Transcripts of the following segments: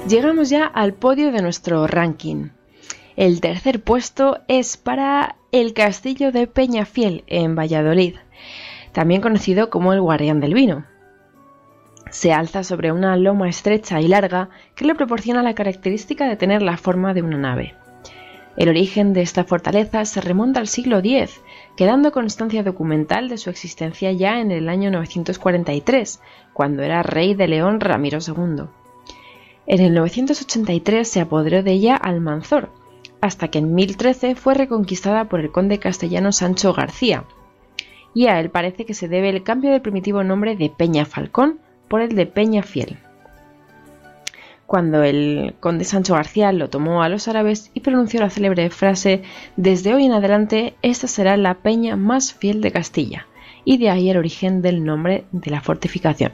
Llegamos ya al podio de nuestro ranking. El tercer puesto es para el Castillo de Peñafiel, en Valladolid, también conocido como el Guardián del Vino. Se alza sobre una loma estrecha y larga que le proporciona la característica de tener la forma de una nave. El origen de esta fortaleza se remonta al siglo X, quedando constancia documental de su existencia ya en el año 943, cuando era rey de León Ramiro II. En el 983 se apoderó de ella Almanzor, hasta que en 1013 fue reconquistada por el conde castellano Sancho García, y a él parece que se debe el cambio del primitivo nombre de Peñafalcón por el de Peñafiel, cuando el conde Sancho García lo tomó a los árabes y pronunció la célebre frase: «Desde hoy en adelante esta será la peña más fiel de Castilla», y de ahí el origen del nombre de la fortificación.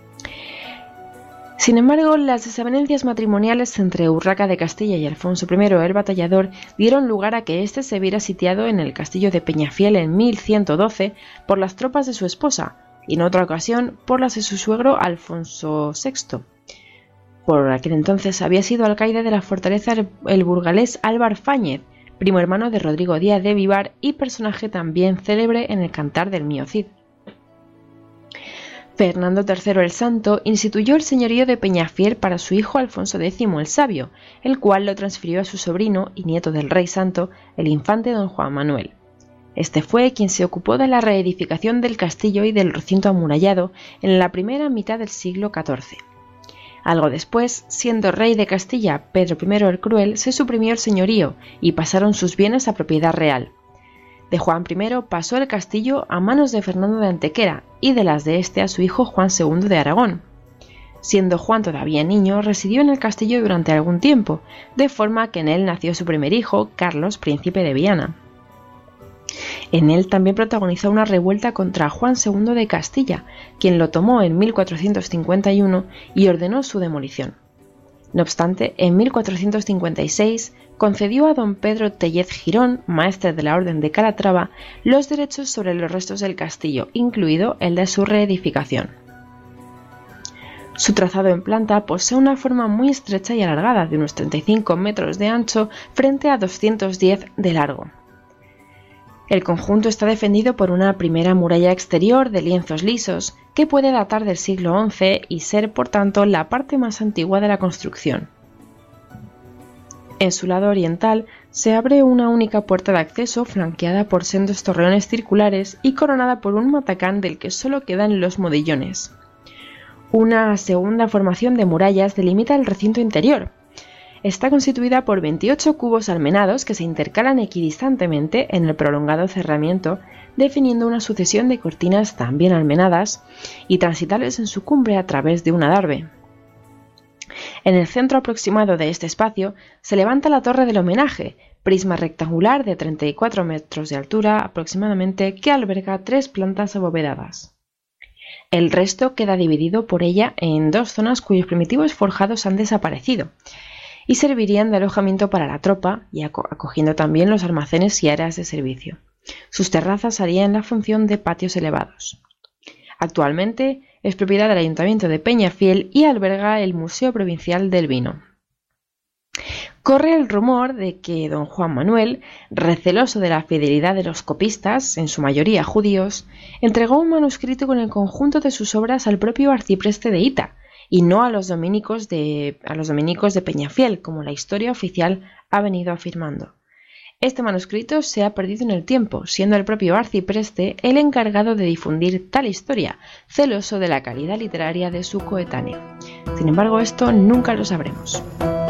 Sin embargo, las desavenencias matrimoniales entre Urraca de Castilla y Alfonso I el Batallador dieron lugar a que éste se viera sitiado en el castillo de Peñafiel en 1112 por las tropas de su esposa, y en otra ocasión por las de su suegro Alfonso VI. Por aquel entonces había sido alcaide de la fortaleza el burgalés Álvar Fáñez, primo hermano de Rodrigo Díaz de Vivar y personaje también célebre en el Cantar del Mío Cid. Fernando III el Santo instituyó el señorío de Peñafiel para su hijo Alfonso X el Sabio, el cual lo transfirió a su sobrino y nieto del rey santo, el infante don Juan Manuel. Este fue quien se ocupó de la reedificación del castillo y del recinto amurallado en la primera mitad del siglo XIV. Algo después, siendo rey de Castilla Pedro I el Cruel, se suprimió el señorío y pasaron sus bienes a propiedad real. De Juan I pasó el castillo a manos de Fernando de Antequera y de las de este a su hijo Juan II de Aragón. Siendo Juan todavía niño, residió en el castillo durante algún tiempo, de forma que en él nació su primer hijo, Carlos, príncipe de Viana. En él también protagonizó una revuelta contra Juan II de Castilla, quien lo tomó en 1451 y ordenó su demolición. No obstante, en 1456 concedió a don Pedro Tellez Girón, maestre de la Orden de Calatrava, los derechos sobre los restos del castillo, incluido el de su reedificación. Su trazado en planta posee una forma muy estrecha y alargada, de unos 35 metros de ancho frente a 210 de largo. El conjunto está defendido por una primera muralla exterior de lienzos lisos, que puede datar del siglo XI y ser, por tanto, la parte más antigua de la construcción. En su lado oriental se abre una única puerta de acceso flanqueada por sendos torreones circulares y coronada por un matacán del que solo quedan los modillones. Una segunda formación de murallas delimita el recinto interior. Está constituida por 28 cubos almenados que se intercalan equidistantemente en el prolongado cerramiento, definiendo una sucesión de cortinas también almenadas y transitables en su cumbre a través de un adarve. En el centro aproximado de este espacio se levanta la torre del homenaje, prisma rectangular de 34 metros de altura aproximadamente, que alberga 3 plantas abovedadas. El resto queda dividido por ella en 2 zonas cuyos primitivos forjados han desaparecido y servirían de alojamiento para la tropa y acogiendo también los almacenes y áreas de servicio. Sus terrazas harían la función de patios elevados. Actualmente es propiedad del Ayuntamiento de Peñafiel y alberga el Museo Provincial del Vino. Corre el rumor de que don Juan Manuel, receloso de la fidelidad de los copistas, en su mayoría judíos, entregó un manuscrito con el conjunto de sus obras al propio arcipreste de Hita, y no a los dominicos de Peñafiel, como la historia oficial ha venido afirmando. Este manuscrito se ha perdido en el tiempo, siendo el propio arcipreste el encargado de difundir tal historia, celoso de la calidad literaria de su coetáneo. Sin embargo, esto nunca lo sabremos.